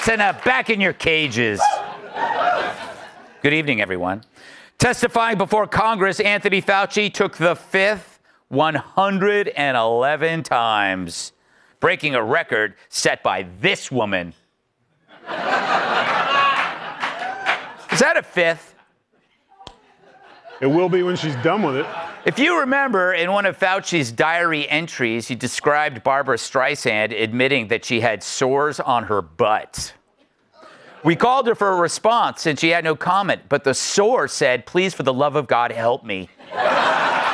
Listen up, back in your cages. Good evening, everyone. Testifying before Congress, Anthony Fauci took the fifth 111 times, breaking a record set by this woman. Is that a fifth? It will be when she's done with it. If you remember, in one of Fauci's diary entries, he described Barbara Streisand admitting that she had sores on her butt. We called her for a response, and she had no comment, but the sore said, "Please, for the love of God, help me."